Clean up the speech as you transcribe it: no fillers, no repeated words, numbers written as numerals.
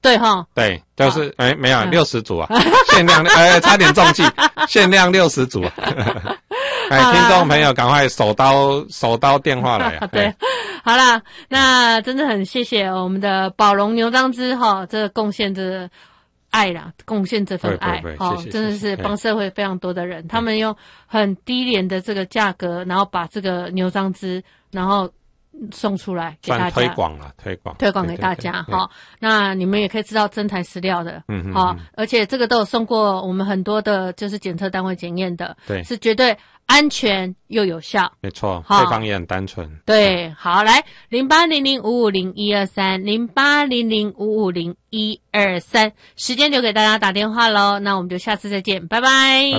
对哈， 对，就是没有60组啊，限量差点中计，限量60组啊。听众朋友赶快手刀电话来啊。 对，好啦，那真的很谢谢我们的宝龙牛樟芝哈，这个贡献这爱啦，贡献这份爱，好，真的是帮社会非常多的人，他们用很低廉的这个价格，然后把这个牛樟芝，然后送出来给大家， 推广给大家哈。那你们也可以知道真材实料的，好，而且这个都有送过我们很多的，就是检测单位检验的， 对， 是绝对安全又有效， 没错，配方也很单纯。 对，好，来0800550123，0800550123，时间留给大家打电话咯，那我们就下次再见，拜拜。